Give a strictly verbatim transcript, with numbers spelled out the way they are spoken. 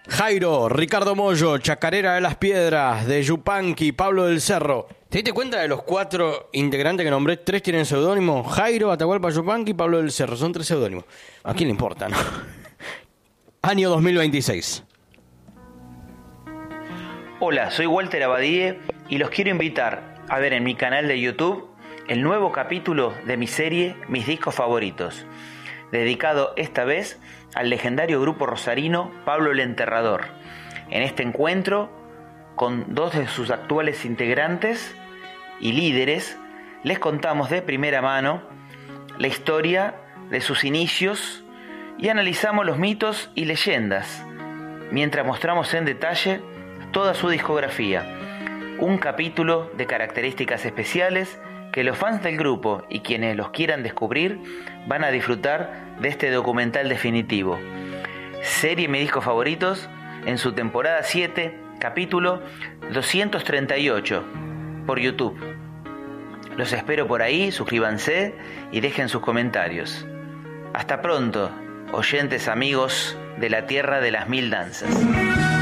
Jairo, Ricardo Mollo, Chacarera de las Piedras, de Yupanqui, Pablo del Cerro. ¿Te diste cuenta de los cuatro integrantes que nombré? Tres tienen seudónimo. Jairo, Atahualpa Yupanqui, Pablo del Cerro. Son tres seudónimos. ¿A quién le importa, no? Año dos mil veintiséis. Hola, soy Walter Abadie y los quiero invitar a ver en mi canal de YouTube el nuevo capítulo de mi serie Mis Discos Favoritos, dedicado esta vez al legendario grupo rosarino Pablo el Enterrador. En este encuentro, con dos de sus actuales integrantes y líderes, les contamos de primera mano la historia de sus inicios y analizamos los mitos y leyendas, mientras mostramos en detalle toda su discografía. Un capítulo de características especiales que los fans del grupo y quienes los quieran descubrir van a disfrutar de este documental definitivo. Serie Mis Discos Favoritos en su temporada siete, capítulo doscientos treinta y ocho, por YouTube. Los espero por ahí, suscríbanse y dejen sus comentarios. Hasta pronto, oyentes amigos de la Tierra de las Mil Danzas.